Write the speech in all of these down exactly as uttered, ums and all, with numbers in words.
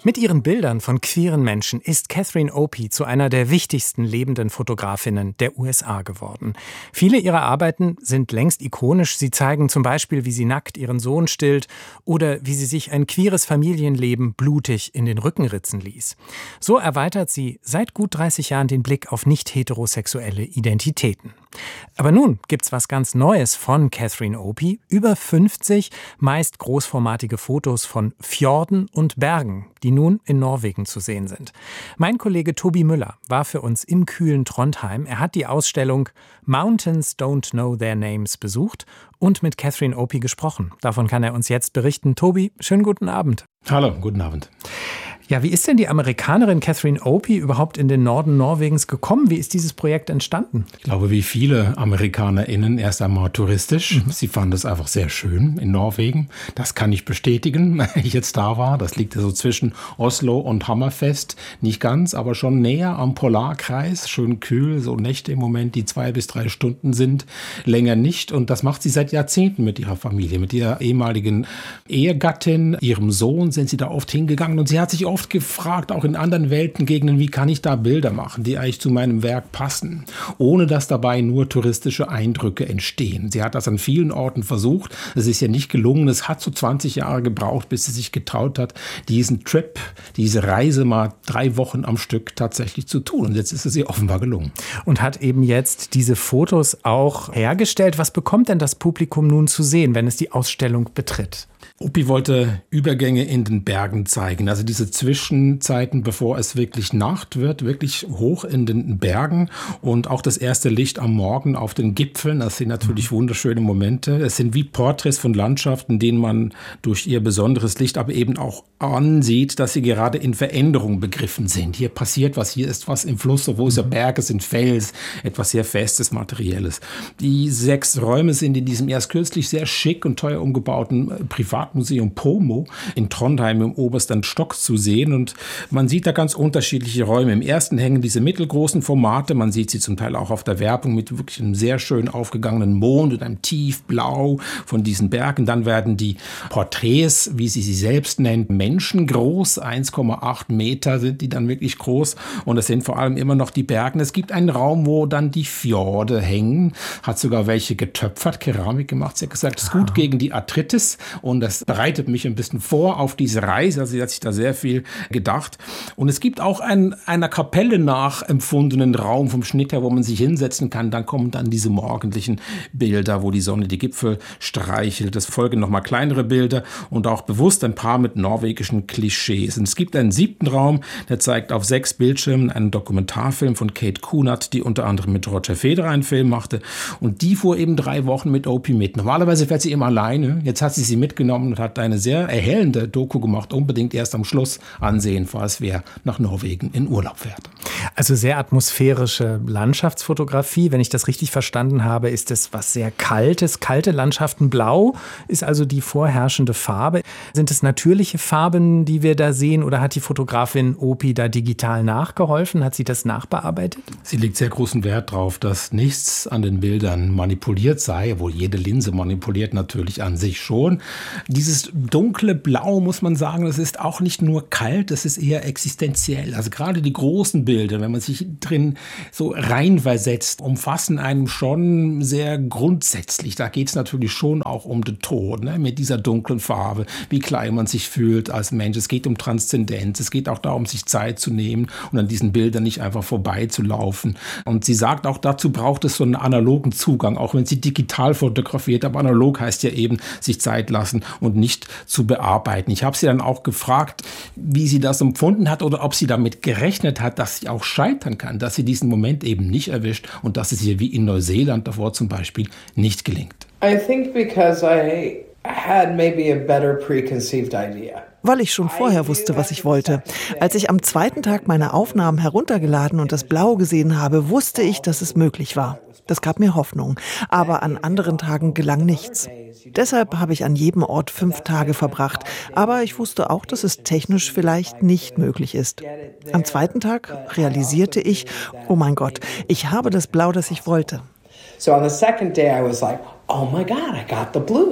Mit ihren Bildern von queeren Menschen ist Catherine Opie zu einer der wichtigsten lebenden Fotografinnen der U S A geworden. Viele ihrer Arbeiten sind längst ikonisch. Sie zeigen zum Beispiel, wie sie nackt ihren Sohn stillt oder wie sie sich ein queeres Familienleben blutig in den Rücken ritzen ließ. So erweitert sie seit gut dreißig Jahren den Blick auf nicht-heterosexuelle Identitäten. Aber nun gibt's was ganz Neues von Catherine Opie. Über fünfzig meist großformatige Fotos von Fjorden und Bergen, die nun in Norwegen zu sehen sind. Mein Kollege Tobi Müller war für uns im kühlen Trondheim. Er hat die Ausstellung Mountains Don't Know Their Names besucht und mit Catherine Opie gesprochen. Davon kann er uns jetzt berichten. Tobi, schönen guten Abend. Hallo, guten Abend. Ja, wie ist denn die Amerikanerin Catherine Opie überhaupt in den Norden Norwegens gekommen? Wie ist dieses Projekt entstanden? Ich glaube, wie viele AmerikanerInnen erst einmal touristisch. Mhm. Sie fand es einfach sehr schön in Norwegen. Das kann ich bestätigen, wenn ich jetzt da war. Das liegt ja so zwischen Oslo und Hammerfest. Nicht ganz, aber schon näher am Polarkreis. Schön kühl, so Nächte im Moment, die zwei bis drei Stunden sind. Länger nicht. Und das macht sie seit Jahrzehnten mit ihrer Familie. Mit ihrer ehemaligen Ehegattin, ihrem Sohn sind sie da oft hingegangen. Und sie hat sich oft gefragt, auch in anderen Weltengegenden, wie kann ich da Bilder machen, die eigentlich zu meinem Werk passen, ohne dass dabei nur touristische Eindrücke entstehen. Sie hat das an vielen Orten versucht. Es ist ja nicht gelungen. Es hat so zwanzig Jahre gebraucht, bis sie sich getraut hat, diesen Trip, diese Reise mal drei Wochen am Stück tatsächlich zu tun. Und jetzt ist es ihr offenbar gelungen. Und hat eben jetzt diese Fotos auch hergestellt. Was bekommt denn das Publikum nun zu sehen, wenn es die Ausstellung betritt? Opie wollte Übergänge in den Bergen zeigen, also diese Zwischenzeiten, bevor es wirklich Nacht wird, wirklich hoch in den Bergen und auch das erste Licht am Morgen auf den Gipfeln. Das sind natürlich wunderschöne Momente. Es sind wie Porträts von Landschaften, denen man durch ihr besonderes Licht aber eben auch ansieht, dass sie gerade in Veränderung begriffen sind. Hier passiert was, hier ist was im Fluss, obwohl es ja Berge sind, Fels, etwas sehr Festes, Materielles. Die sechs Räume sind in diesem erst kürzlich sehr schick und teuer umgebauten Privatmuseum Pomo in Trondheim im obersten Stock zu sehen. Und man sieht da ganz unterschiedliche Räume. Im ersten hängen diese mittelgroßen Formate. Man sieht sie zum Teil auch auf der Werbung mit wirklich einem sehr schön aufgegangenen Mond und einem Tiefblau von diesen Bergen. Dann werden die Porträts, wie sie sie selbst nennt, menschengroß. eins Komma acht Meter sind die dann wirklich groß. Und es sind vor allem immer noch die Berge. Es gibt einen Raum, wo dann die Fjorde hängen. Hat sogar welche getöpfert, Keramik gemacht. Sie hat gesagt, es ist gut gegen die Arthritis. Und das bereitet mich ein bisschen vor auf diese Reise. Also sie hat sich da sehr viel gedacht. Und es gibt auch einen einer Kapelle nachempfundenen Raum vom Schnitt her, wo man sich hinsetzen kann. Dann kommen dann diese morgendlichen Bilder, wo die Sonne die Gipfel streichelt. Es folgen nochmal kleinere Bilder und auch bewusst ein paar mit norwegischen Klischees. Und es gibt einen siebten Raum, der zeigt auf sechs Bildschirmen einen Dokumentarfilm von Kate Kunert, die unter anderem mit Roger Federer einen Film machte. Und die fuhr eben drei Wochen mit Opie mit. Normalerweise fährt sie immer alleine. Jetzt hat sie sie mitgenommen und hat eine sehr erhellende Doku gemacht. Unbedingt erst am Schluss ansehen, falls wer nach Norwegen in Urlaub fährt. Also sehr atmosphärische Landschaftsfotografie. Wenn ich das richtig verstanden habe, ist es was sehr Kaltes. Kalte Landschaften, blau ist also die vorherrschende Farbe. Sind es natürliche Farben, die wir da sehen, oder hat die Fotografin Opie da digital nachgeholfen? Hat sie das nachbearbeitet? Sie legt sehr großen Wert darauf, dass nichts an den Bildern manipuliert sei, obwohl jede Linse manipuliert natürlich an sich schon. Dieses dunkle Blau, muss man sagen, das ist auch nicht nur kalt, das ist eher existenziell. Also gerade die großen Bilder, wenn man sich drin so reinversetzt, umfassen einem schon sehr grundsätzlich. Da geht es natürlich schon auch um den Tod, ne? Mit dieser dunklen Farbe, wie klein man sich fühlt als Mensch. Es geht um Transzendenz, es geht auch darum, sich Zeit zu nehmen und an diesen Bildern nicht einfach vorbeizulaufen. Und sie sagt auch, dazu braucht es so einen analogen Zugang, auch wenn sie digital fotografiert. Aber analog heißt ja eben, sich Zeit lassen und nicht zu bearbeiten. Ich habe sie dann auch gefragt, wie sie das empfunden hat oder ob sie damit gerechnet hat, dass sie auch scheitern kann, dass sie diesen Moment eben nicht erwischt und dass es ihr wie in Neuseeland davor zum Beispiel nicht gelingt. I think because I had maybe a better preconceived idea. Weil ich schon vorher wusste, was ich wollte. Als ich am zweiten Tag meine Aufnahmen heruntergeladen und das Blau gesehen habe, wusste ich, dass es möglich war. Das gab mir Hoffnung. Aber an anderen Tagen gelang nichts. Deshalb habe ich an jedem Ort fünf Tage verbracht. Aber ich wusste auch, dass es technisch vielleicht nicht möglich ist. Am zweiten Tag realisierte ich, oh mein Gott, ich habe das Blau, das ich wollte. So on the second day I was like, oh my God, I got the blue.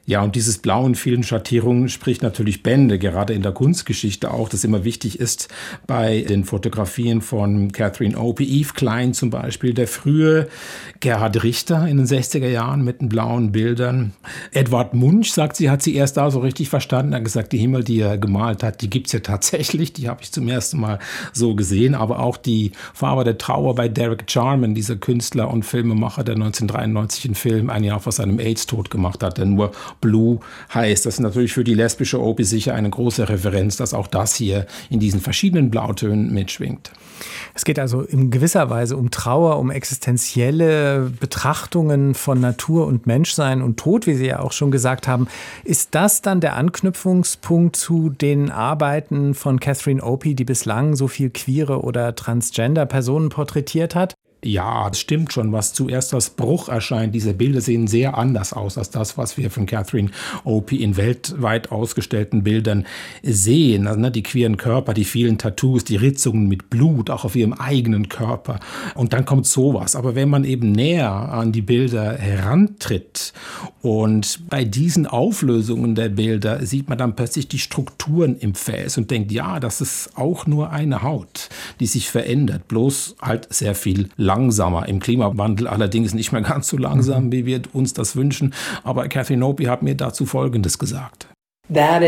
Ja, und dieses Blau in vielen Schattierungen spricht natürlich Bände, gerade in der Kunstgeschichte auch, das immer wichtig ist bei den Fotografien von Catherine Opie. Yves Klein zum Beispiel, der frühe Gerhard Richter in den sechziger Jahren mit den blauen Bildern. Edvard Munch, sagt sie, hat sie erst da so richtig verstanden, hat gesagt, die Himmel, die er gemalt hat, die gibt's ja tatsächlich, die habe ich zum ersten Mal so gesehen, aber auch die Farbe der Trauer bei Derek Jarman, dieser Künstler und Filmemacher, der neunzehnhundertdreiundneunzig einen Film ein Jahr vor seinem AIDS-Tod gemacht hat, der nur Blue heißt. Das ist natürlich für die lesbische Opie sicher eine große Referenz, dass auch das hier in diesen verschiedenen Blautönen mitschwingt. Es geht also in gewisser Weise um Trauer, um existenzielle Betrachtungen von Natur und Menschsein und Tod, wie Sie ja auch schon gesagt haben. Ist das dann der Anknüpfungspunkt zu den Arbeiten von Catherine Opie, die bislang so viel queere oder transgender Personen porträtiert hat? Ja, das stimmt schon, was zuerst als Bruch erscheint. Diese Bilder sehen sehr anders aus als das, was wir von Catherine Opie in weltweit ausgestellten Bildern sehen. Also, ne, die queeren Körper, die vielen Tattoos, die Ritzungen mit Blut, auch auf ihrem eigenen Körper. Und dann kommt sowas. Aber wenn man eben näher an die Bilder herantritt und bei diesen Auflösungen der Bilder sieht man dann plötzlich die Strukturen im Gefäß und denkt, ja, das ist auch nur eine Haut, die sich verändert, bloß halt sehr viel langsamer. Im Klimawandel allerdings nicht mehr ganz so langsam, wie wir uns das wünschen. Aber Catherine Opie hat mir dazu Folgendes gesagt. Das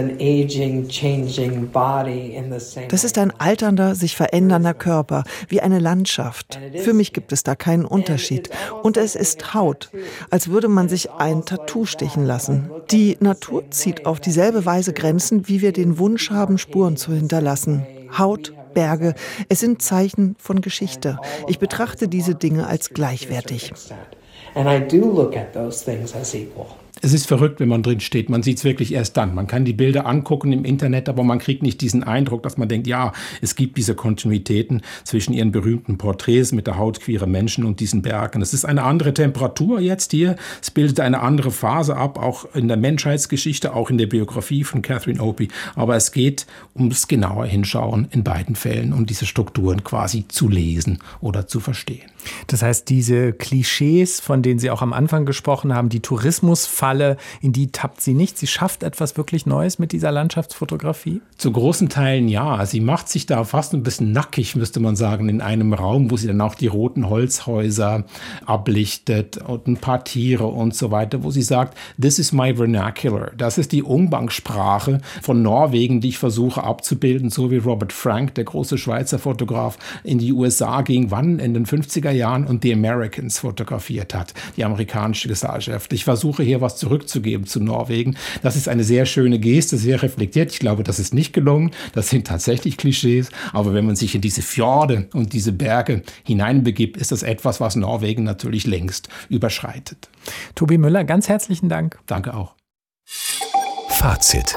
ist ein alternder, sich verändernder Körper, wie eine Landschaft. Für mich gibt es da keinen Unterschied. Und es ist Haut, als würde man sich ein Tattoo stechen lassen. Die Natur zieht auf dieselbe Weise Grenzen, wie wir den Wunsch haben, Spuren zu hinterlassen. Haut, Berge, es sind Zeichen von Geschichte. Ich betrachte diese Dinge als gleichwertig. And I do look at those things as equal. Es ist verrückt, wenn man drin steht. Man sieht es wirklich erst dann. Man kann die Bilder angucken im Internet, aber man kriegt nicht diesen Eindruck, dass man denkt, ja, es gibt diese Kontinuitäten zwischen ihren berühmten Porträts mit der Haut queerer Menschen und diesen Bergen. Es ist eine andere Temperatur jetzt hier. Es bildet eine andere Phase ab, auch in der Menschheitsgeschichte, auch in der Biografie von Catherine Opie. Aber es geht ums genauer Hinschauen in beiden Fällen, um diese Strukturen quasi zu lesen oder zu verstehen. Das heißt, diese Klischees, von denen Sie auch am Anfang gesprochen haben, die Tourismusfalle, in die tappt sie nicht. Sie schafft etwas wirklich Neues mit dieser Landschaftsfotografie? Zu großen Teilen ja. Sie macht sich da fast ein bisschen nackig, müsste man sagen, in einem Raum, wo sie dann auch die roten Holzhäuser ablichtet und ein paar Tiere und so weiter, wo sie sagt, this is my vernacular. Das ist die Umgangssprache von Norwegen, die ich versuche abzubilden, so wie Robert Frank, der große Schweizer Fotograf, in die U S A ging, wann? In den fünfziger Jahren und die Americans fotografiert hat, die amerikanische Gesellschaft. Ich versuche hier was zurückzugeben zu Norwegen. Das ist eine sehr schöne Geste, sehr reflektiert. Ich glaube, das ist nicht gelungen. Das sind tatsächlich Klischees. Aber wenn man sich in diese Fjorde und diese Berge hineinbegibt, ist das etwas, was Norwegen natürlich längst überschreitet. Tobi Müller, ganz herzlichen Dank. Danke auch. Fazit.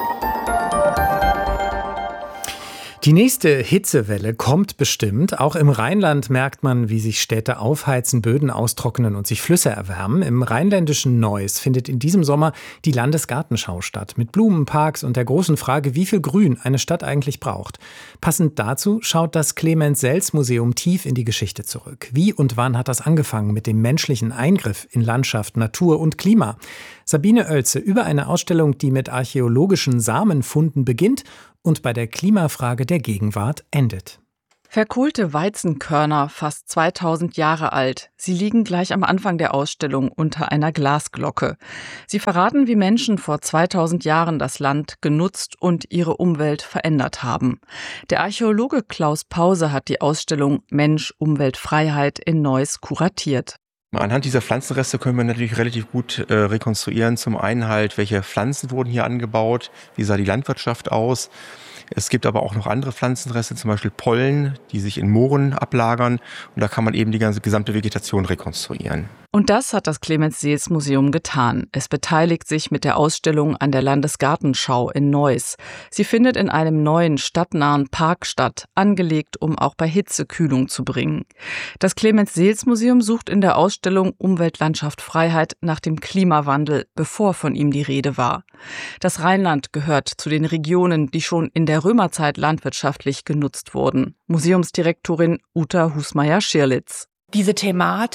Die nächste Hitzewelle kommt bestimmt. Auch im Rheinland merkt man, wie sich Städte aufheizen, Böden austrocknen und sich Flüsse erwärmen. Im rheinländischen Neuss findet in diesem Sommer die Landesgartenschau statt. Mit Blumenparks und der großen Frage, wie viel Grün eine Stadt eigentlich braucht. Passend dazu schaut das Clemens-Sells-Museum tief in die Geschichte zurück. Wie und wann hat das angefangen mit dem menschlichen Eingriff in Landschaft, Natur und Klima? Sabine Oelze über eine Ausstellung, die mit archäologischen Samenfunden beginnt und bei der Klimafrage der Gegenwart endet. Verkohlte Weizenkörner, fast zweitausend Jahre alt. Sie liegen gleich am Anfang der Ausstellung unter einer Glasglocke. Sie verraten, wie Menschen vor zweitausend Jahren das Land genutzt und ihre Umwelt verändert haben. Der Archäologe Klaus Pause hat die Ausstellung Mensch, Umwelt, Freiheit in Neuss kuratiert. Anhand dieser Pflanzenreste können wir natürlich relativ gut äh, rekonstruieren. Zum einen halt, welche Pflanzen wurden hier angebaut, wie sah die Landwirtschaft aus. Es gibt aber auch noch andere Pflanzenreste, zum Beispiel Pollen, die sich in Mooren ablagern. Und da kann man eben die ganze gesamte Vegetation rekonstruieren. Und das hat das Clemens-Sells-Museum getan. Es beteiligt sich mit der Ausstellung an der Landesgartenschau in Neuss. Sie findet in einem neuen stadtnahen Park statt, angelegt, um auch bei Hitze Kühlung zu bringen. Das Clemens-Sells-Museum sucht in der Ausstellung Umwelt, Landschaft, Freiheit nach dem Klimawandel, bevor von ihm die Rede war. Das Rheinland gehört zu den Regionen, die schon in der Römerzeit landwirtschaftlich genutzt wurden. Museumsdirektorin Uta Husmeier-Schirlitz. Diese Thematik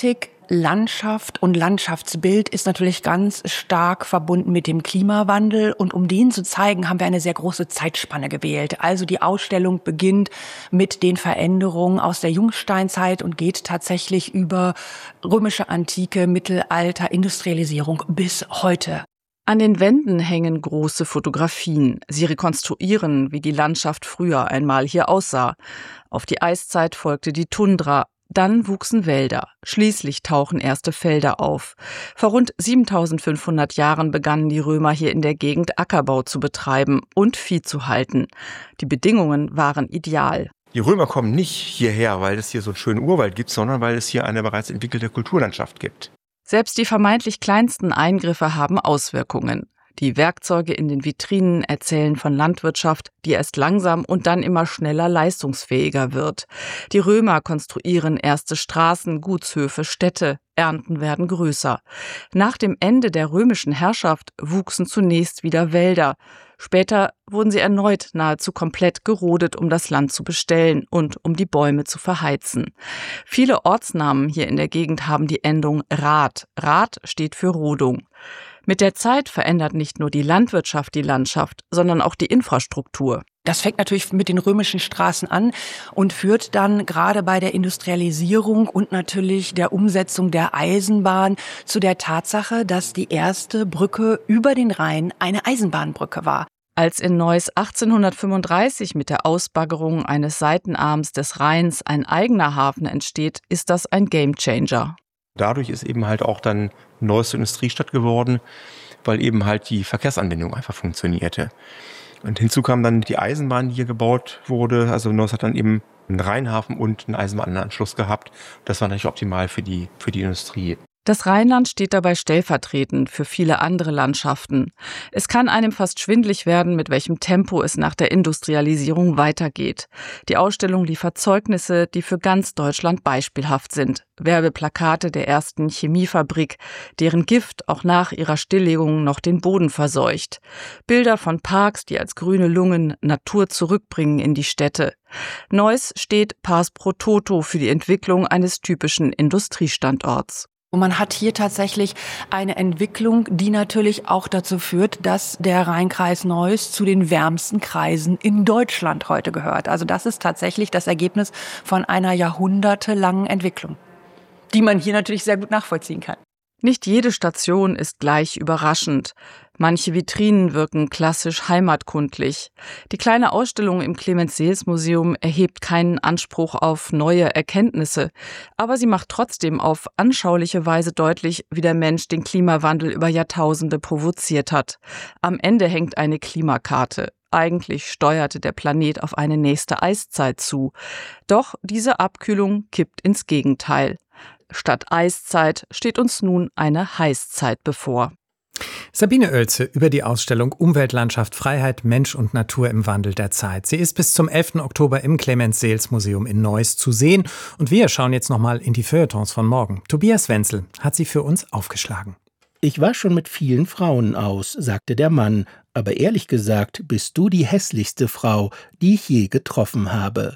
Landschaft und Landschaftsbild ist natürlich ganz stark verbunden mit dem Klimawandel. Und um den zu zeigen, haben wir eine sehr große Zeitspanne gewählt. Also die Ausstellung beginnt mit den Veränderungen aus der Jungsteinzeit und geht tatsächlich über römische Antike, Mittelalter, Industrialisierung bis heute. An den Wänden hängen große Fotografien. Sie rekonstruieren, wie die Landschaft früher einmal hier aussah. Auf die Eiszeit folgte die Tundra. Dann wuchsen Wälder. Schließlich tauchen erste Felder auf. Vor rund siebentausendfünfhundert Jahren begannen die Römer hier in der Gegend Ackerbau zu betreiben und Vieh zu halten. Die Bedingungen waren ideal. Die Römer kommen nicht hierher, weil es hier so einen schönen Urwald gibt, sondern weil es hier eine bereits entwickelte Kulturlandschaft gibt. Selbst die vermeintlich kleinsten Eingriffe haben Auswirkungen. Die Werkzeuge in den Vitrinen erzählen von Landwirtschaft, die erst langsam und dann immer schneller leistungsfähiger wird. Die Römer konstruieren erste Straßen, Gutshöfe, Städte, Ernten werden größer. Nach dem Ende der römischen Herrschaft wuchsen zunächst wieder Wälder. Später wurden sie erneut nahezu komplett gerodet, um das Land zu bestellen und um die Bäume zu verheizen. Viele Ortsnamen hier in der Gegend haben die Endung Rad. Rad steht für Rodung. Mit der Zeit verändert nicht nur die Landwirtschaft die Landschaft, sondern auch die Infrastruktur. Das fängt natürlich mit den römischen Straßen an und führt dann gerade bei der Industrialisierung und natürlich der Umsetzung der Eisenbahn zu der Tatsache, dass die erste Brücke über den Rhein eine Eisenbahnbrücke war. Als in Neuss achtzehnhundertfünfunddreißig mit der Ausbaggerung eines Seitenarms des Rheins ein eigener Hafen entsteht, ist das ein Gamechanger. Dadurch ist eben halt auch dann Neuss zur Industriestadt geworden, weil eben halt die Verkehrsanbindung einfach funktionierte. Und hinzu kam dann die Eisenbahn, die hier gebaut wurde. Also Neuss hat dann eben einen Rheinhafen und einen Eisenbahnanschluss gehabt. Das war natürlich optimal für die, für die Industrie. Das Rheinland steht dabei stellvertretend für viele andere Landschaften. Es kann einem fast schwindlig werden, mit welchem Tempo es nach der Industrialisierung weitergeht. Die Ausstellung liefert Zeugnisse, die für ganz Deutschland beispielhaft sind. Werbeplakate der ersten Chemiefabrik, deren Gift auch nach ihrer Stilllegung noch den Boden verseucht. Bilder von Parks, die als grüne Lungen Natur zurückbringen in die Städte. Neuss steht pars pro toto für die Entwicklung eines typischen Industriestandorts. Und man hat hier tatsächlich eine Entwicklung, die natürlich auch dazu führt, dass der Rheinkreis Neuss zu den wärmsten Kreisen in Deutschland heute gehört. Also das ist tatsächlich das Ergebnis von einer jahrhundertelangen Entwicklung, die man hier natürlich sehr gut nachvollziehen kann. Nicht jede Station ist gleich überraschend. Manche Vitrinen wirken klassisch heimatkundlich. Die kleine Ausstellung im Clemens-Seels-Museum erhebt keinen Anspruch auf neue Erkenntnisse, aber sie macht trotzdem auf anschauliche Weise deutlich, wie der Mensch den Klimawandel über Jahrtausende provoziert hat. Am Ende hängt eine Klimakarte. Eigentlich steuerte der Planet auf eine nächste Eiszeit zu. Doch diese Abkühlung kippt ins Gegenteil. Statt Eiszeit steht uns nun eine Heißzeit bevor. Sabine Oelze über die Ausstellung Umweltlandschaft, Freiheit, Mensch und Natur im Wandel der Zeit. Sie ist bis zum elften Oktober im Clemens-Seels-Museum in Neuss zu sehen. Und wir schauen jetzt nochmal in die Feuilletons von morgen. Tobias Wenzel hat sie für uns aufgeschlagen. Ich war schon mit vielen Frauen aus, sagte der Mann. Aber ehrlich gesagt bist du die hässlichste Frau, die ich je getroffen habe.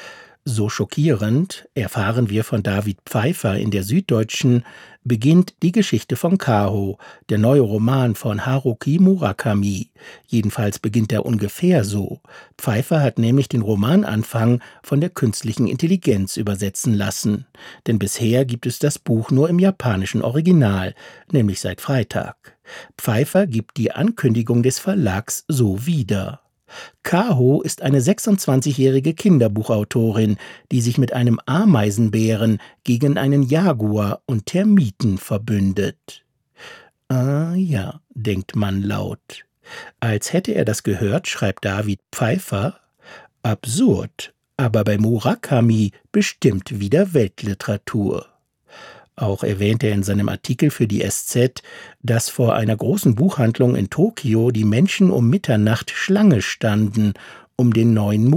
So schockierend, erfahren wir von David Pfeiffer in der Süddeutschen, beginnt die Geschichte von Kaho, der neue Roman von Haruki Murakami. Jedenfalls beginnt er ungefähr so. Pfeiffer hat nämlich den Romananfang von der künstlichen Intelligenz übersetzen lassen. Denn bisher gibt es das Buch nur im japanischen Original, nämlich seit Freitag. Pfeiffer gibt die Ankündigung des Verlags so wieder. Kaho ist eine sechsundzwanzigjährige Kinderbuchautorin, die sich mit einem Ameisenbären gegen einen Jaguar und Termiten verbündet. Ah ja, denkt man laut. Als hätte er das gehört, schreibt David Pfeiffer: Absurd, aber bei Murakami bestimmt wieder Weltliteratur. Auch erwähnt er in seinem Artikel für die S Z, dass vor einer großen Buchhandlung in Tokio die Menschen um Mitternacht Schlange standen, um den neuen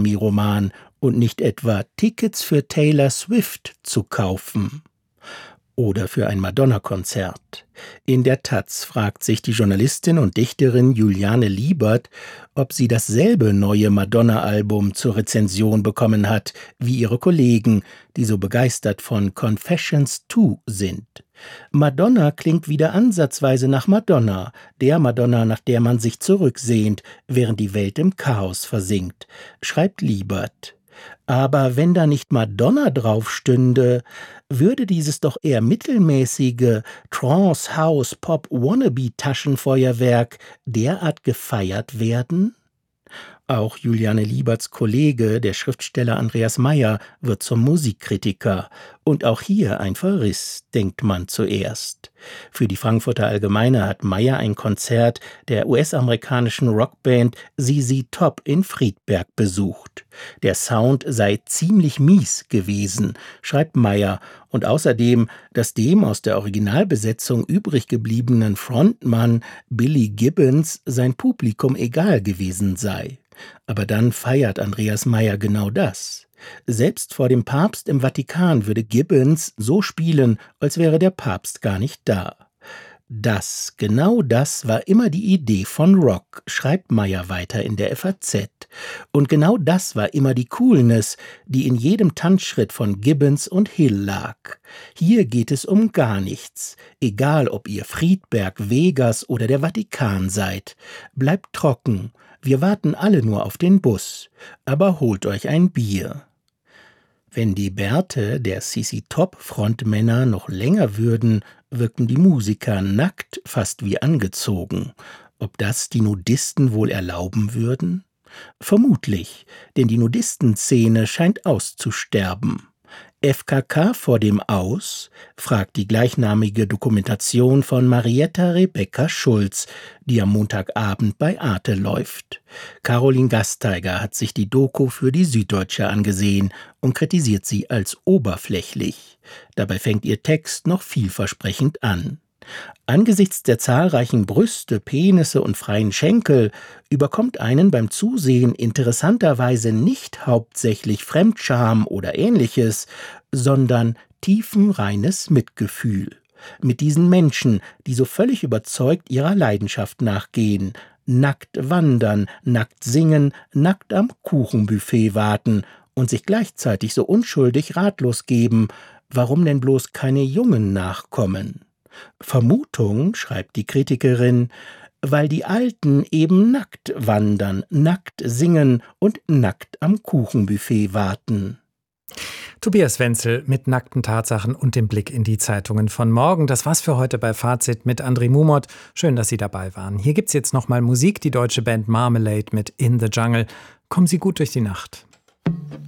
Murakami-Roman und nicht etwa Tickets für Taylor Swift zu kaufen. oder für ein Madonna-Konzert. In der Taz fragt sich die Journalistin und Dichterin Juliane Liebert, ob sie dasselbe neue Madonna-Album zur Rezension bekommen hat wie ihre Kollegen, die so begeistert von Confessions zwei sind. Madonna klingt wieder ansatzweise nach Madonna, der Madonna, nach der man sich zurücksehnt, während die Welt im Chaos versinkt, schreibt Liebert. Aber wenn da nicht Madonna drauf stünde, würde dieses doch eher mittelmäßige Trance, House, Pop, Wannabe-Taschenfeuerwerk derart gefeiert werden? Auch Juliane Lieberts Kollege, der Schriftsteller Andreas Meier, wird zum Musikkritiker. Und auch hier ein Verriss, denkt man zuerst. Für die Frankfurter Allgemeine hat Meier ein Konzert der U S-amerikanischen Rockband Z Z Top in Friedberg besucht. Der Sound sei ziemlich mies gewesen, schreibt Meier, und außerdem, dass dem aus der Originalbesetzung übrig gebliebenen Frontmann Billy Gibbons sein Publikum egal gewesen sei. Aber dann feiert Andreas Meier genau das. Selbst vor dem Papst im Vatikan würde Gibbons so spielen, als wäre der Papst gar nicht da. Das, genau das war immer die Idee von Rock, schreibt Meier weiter in der F A Z. Und genau das war immer die Coolness, die in jedem Tanzschritt von Gibbons und Hill lag. Hier geht es um gar nichts, egal ob ihr Friedberg, Vegas oder der Vatikan seid. Bleibt trocken, wir warten alle nur auf den Bus, aber holt euch ein Bier. Wenn die Bärte der Z Z Top-Frontmänner noch länger würden, wirkten die Musiker nackt, fast wie angezogen. Ob das die Nudisten wohl erlauben würden? Vermutlich, denn die Nudistenszene scheint auszusterben. F K K vor dem Aus, fragt die gleichnamige Dokumentation von Marietta Rebecca Schulz, die am Montagabend bei Arte läuft. Caroline Gasteiger hat sich die Doku für die Süddeutsche angesehen und kritisiert sie als oberflächlich. Dabei fängt ihr Text noch vielversprechend an. Angesichts der zahlreichen Brüste, Penisse und freien Schenkel überkommt einen beim Zusehen interessanterweise nicht hauptsächlich Fremdscham oder Ähnliches, sondern tiefenreines Mitgefühl. Mit diesen Menschen, die so völlig überzeugt ihrer Leidenschaft nachgehen, nackt wandern, nackt singen, nackt am Kuchenbuffet warten und sich gleichzeitig so unschuldig ratlos geben, warum denn bloß keine Jungen nachkommen? Vermutung, schreibt die Kritikerin, weil die Alten eben nackt wandern, nackt singen und nackt am Kuchenbuffet warten. Tobias Wenzel mit nackten Tatsachen und dem Blick in die Zeitungen von morgen. Das war's für heute bei Fazit mit André Mumot. Schön, dass Sie dabei waren. Hier gibt's jetzt nochmal Musik, die deutsche Band Marmalade mit In the Jungle. Kommen Sie gut durch die Nacht.